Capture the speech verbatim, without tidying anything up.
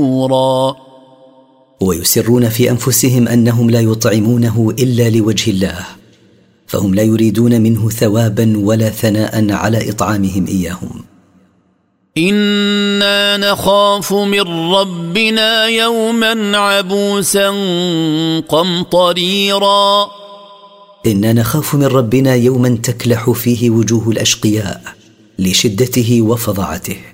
ويسرون في أنفسهم أنهم لا يطعمونه إلا لوجه الله، فهم لا يريدون منه ثوابا ولا ثناء على إطعامهم إياهم. إنا نخاف من ربنا يوما عبوسا قمطريرا. إنا نخاف من ربنا يوما تكلح فيه وجوه الأشقياء لشدته وفظاعته.